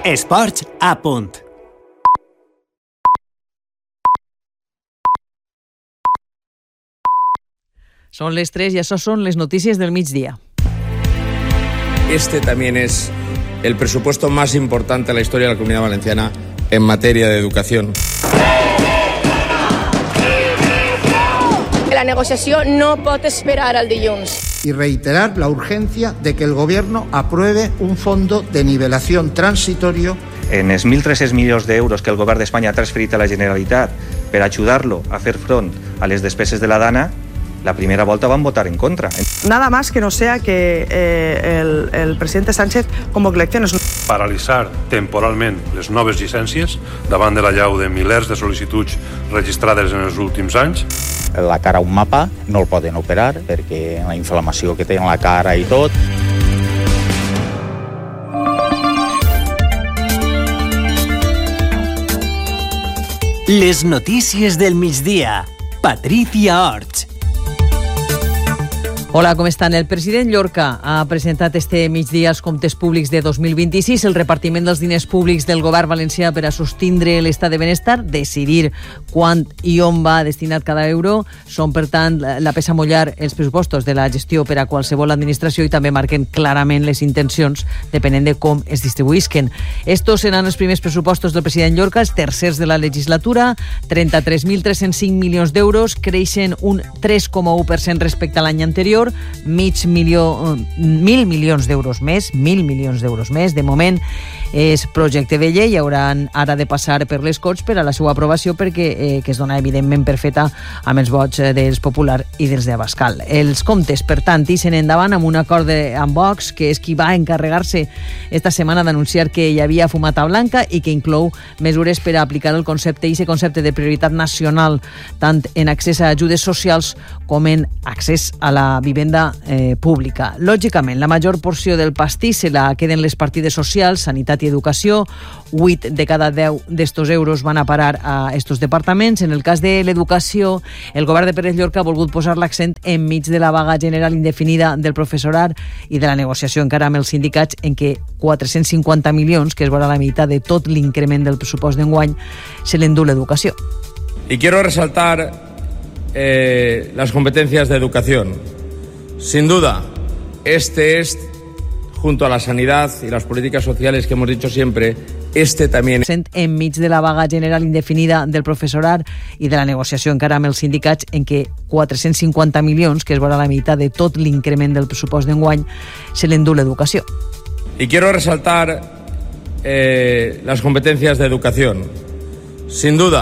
Esports a punt. Són les 3 y això són les noticias del migdia. Este también es el presupuesto más importante de la historia de la Comunidad Valenciana en materia de educación. La negociació no pot esperar al dilluns. Y reiterar la urgencia de que el Gobierno apruebe un fondo de nivelación transitorio. En els 1.300 milions d'euros que el Govern d'Espanya ha transferit a la Generalitat per ajudar-lo a fer front a les despeses de la Dana, la primera volta van votar en contra. Nada más que no sea que el presidente Sánchez convoque elecciones. Paralitzar temporalment les noves llicències davant de l'allau de milers de sol·licituds registrades en els últims anys. La cara a un mapa no el poden operar perquè la inflamació que té en la cara i tot. Les notícies del migdia. Patricia Orts. Hola, com estan? El president Llorca ha presentat este migdia els comptes públics de 2026, el repartiment dels diners públics del govern valencià per a sostindre l'estat de benestar, decidir quan i on va destinat cada euro. Són, per tant, la peça a mullar els pressupostos de la gestió per a qualsevol administració i també marquen clarament les intencions depenent de com es distribuïsquen. Estos seran els primers pressupostos del president Llorca, els tercers de la legislatura, 33.305 milions d'euros, creixen un 3,1% respecte a l'any anterior, 1.000 milions d'euros més, 1.000 milions d'euros més. De moment és projecte de llei, hauran ara de passar per les Corts per a la seva aprovació perquè que es dona evidentment per feta amb els vots dels Popular i dels d'Abascal. Els comptes, per tant, ixen endavant amb un acord amb Vox, que és qui va encarregar-se esta setmana d'anunciar que hi havia fumata blanca i que inclou mesures per a aplicar el concepte de prioritat nacional tant en accés a ajudes socials com en accés a la vivenda pública. Lògicament, la major porció del pastís se la queden les partides socials, sanitat i educació. 8 de cada 10 d'estos euros van a parar a estos departaments. En el cas de l'educació, el govern de Pérez Llorca ha volgut posar l'accent enmig de la vaga general indefinida del professorat i de la negociació encara amb els sindicats en què 450 milions, que és vora la meitat de tot l'increment del pressupost d'enguany, se l'endú l'educació. Y quiero resaltar las competencias de educación. Sin duda, este es, junto a la sanidad y las políticas sociales que hemos dicho siempre, este también... Enmig de la vaga general indefinida del professorat i de la negociació encara amb els sindicats en què 450 milions, que és vora la meitat de tot l'increment del pressupost d'enguany, se l'endú l'educació. Y quiero resaltar las competencias de educación. Sin duda,